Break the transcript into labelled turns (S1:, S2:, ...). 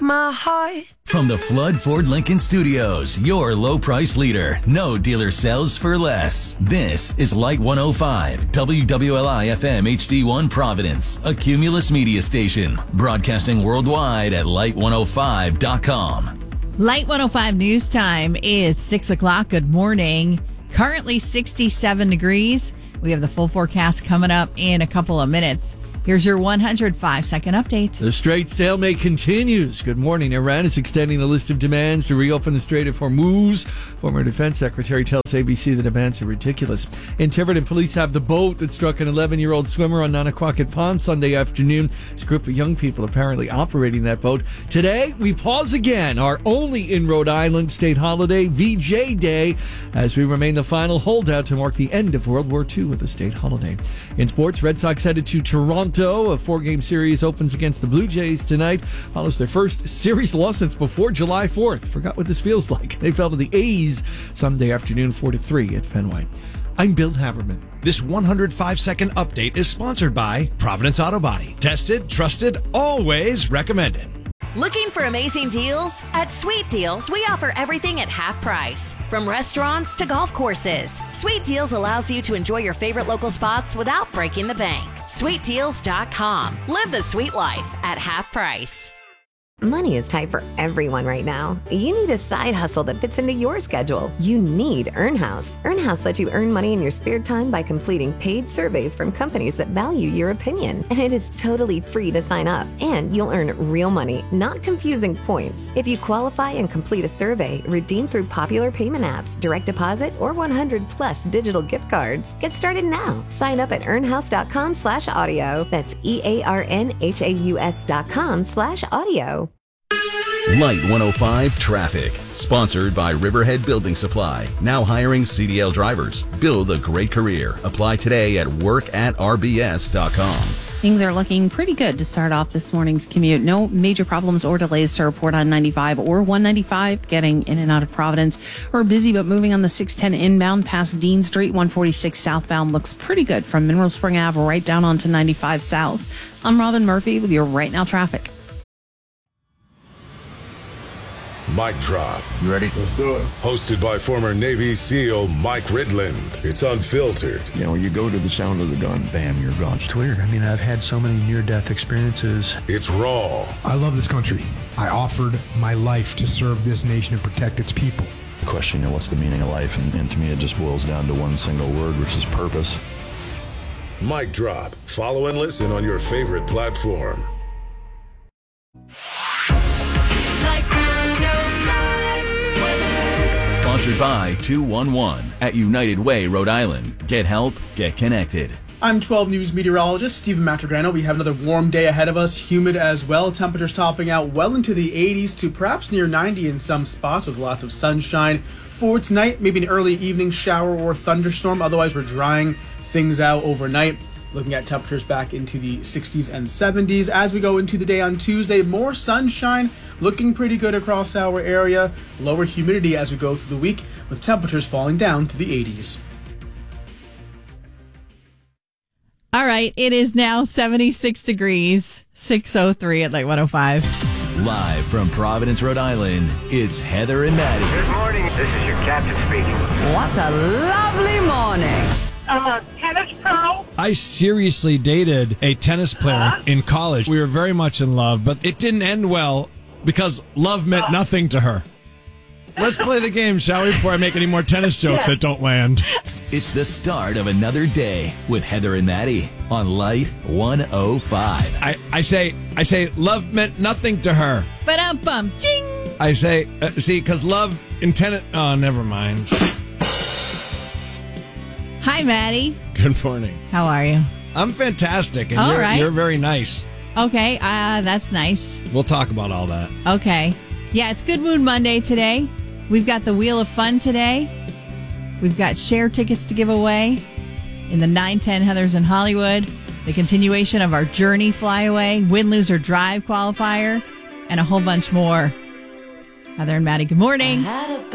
S1: my heart.
S2: From the Flood Ford Lincoln Studios, your low price leader. No dealer sells for less. This is Light 105, WWLI FM HD1 Providence, a Cumulus media station, broadcasting worldwide at light105.com.
S3: Light 105 news time is 6 o'clock. Good morning. Currently 67 degrees. We have the full forecast coming up in a couple of minutes. Here's your 105-second update.
S4: The Strait stalemate continues. Good morning. Iran is extending a list of demands to reopen the Strait of Hormuz. Former Defense Secretary tells ABC the demands are ridiculous. In Tiverton, police have the boat that struck an 11-year-old swimmer on Nanaquacket Pond Sunday afternoon. It's a group of young people apparently operating that boat. Today, we pause again. Our only in Rhode Island state holiday, VJ Day, as we remain the final holdout to mark the end of World War II with a state holiday. In sports, Red Sox headed to Toronto. A 4-game series opens against the Blue Jays tonight. Follows their first series loss since before July 4th. Forgot what this feels like. They fell to the A's Sunday afternoon 4-3 at Fenway. I'm Bill Haverman.
S5: This 105-second update is sponsored by Providence Auto Body. Tested, trusted, always recommended.
S6: Looking for amazing deals? At Sweet Deals, we offer everything at half price. From restaurants to golf courses, Sweet Deals allows you to enjoy your favorite local spots without breaking the bank. SweetDeals.com. Live the sweet life at half price.
S7: Money is tight for everyone right now. You need a side hustle that fits into your schedule. You need EarnHouse. EarnHouse lets you earn money in your spare time by completing paid surveys from companies that value your opinion. And it is totally free to sign up. And you'll earn real money, not confusing points. If you qualify and complete a survey, redeem through popular payment apps, direct deposit, or 100-plus digital gift cards. Get started now. Sign up at earnhouse.com/audio. That's EARNHAUS.com/audio.
S2: Light 105 Traffic, sponsored by Riverhead Building Supply. Now hiring CDL drivers. Build a great career. Apply today at work@rbs.com.
S8: Things are looking pretty good to start off this morning's commute. No major problems or delays to report on 95 or 195 getting in and out of Providence. We're busy but moving on the 610 inbound past Dean Street. 146 southbound looks pretty good from Mineral Spring Ave right down onto 95 South. I'm Robin Murphy with your Right Now traffic.
S9: Mic Drop.
S10: You ready? Let's do it.
S9: Hosted by former Navy SEAL Mike Ridland. It's unfiltered.
S10: You know, you go to the sound of the gun, bam, you're gone.
S11: It's weird. I mean, I've had so many near-death experiences.
S9: It's raw.
S12: I love this country. I offered my life to serve this nation and protect its people.
S10: The question, you know, what's the meaning of life? And to me, it just boils down to one single word, which is purpose.
S9: Mic Drop. Follow and listen on your favorite platform.
S2: Sponsored by 211 at United Way, Rhode Island. Get help, get connected.
S13: I'm 12 News meteorologist Stephen Matrograno. We have another warm day ahead of us, humid as well. Temperatures topping out well into the 80s to perhaps near 90 in some spots with lots of sunshine. For tonight, maybe an early evening shower or thunderstorm. Otherwise, we're drying things out overnight. Looking at temperatures back into the 60s and 70s. As we go into the day on Tuesday, more sunshine, looking pretty good across our area. Lower humidity as we go through the week, with temperatures falling down to the 80s.
S3: All right, it is now 76 degrees, 6:03 at Light 105.
S2: Live from Providence, Rhode Island, it's Heather and Maddie.
S14: Good morning. This is your captain speaking.
S15: What a lovely morning.
S16: Tennis pro.
S17: I seriously dated a tennis player in college. We were very much in love, but it didn't end well because love meant nothing to her. Let's play the game, shall we, before I make any more tennis jokes that don't land.
S2: It's the start of another day with Heather and Maddie on Light 105.
S17: I say, love meant nothing to her.
S3: Ba-dum-bum, ching!
S17: I say, see, because love intended... Oh, never mind.
S3: Hi, Maddie.
S17: Good morning.
S3: How are you?
S17: I'm fantastic, and you're very nice.
S3: Okay, that's nice.
S17: We'll talk about all that.
S3: Okay. Yeah, it's Good Mood Monday today. We've got the Wheel of Fun today. We've got share tickets to give away in the 910 Heathers in Hollywood, the continuation of our Journey Flyaway, Win, Lose, or Drive qualifier, and a whole bunch more. Heather and Maddie, good morning.